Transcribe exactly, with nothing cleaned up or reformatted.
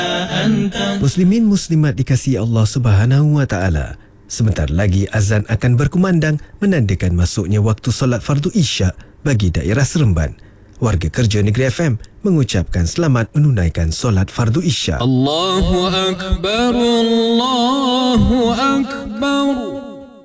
Muslimin muslimat dikasihi Allah Subhanahu wa taala. Sebentar lagi azan akan berkumandang menandakan masuknya waktu solat fardu Isyak bagi daerah Seremban. Warga kerja Negeri F M mengucapkan selamat menunaikan solat fardu Isyak. Allahu Akbar, Allahu Akbar.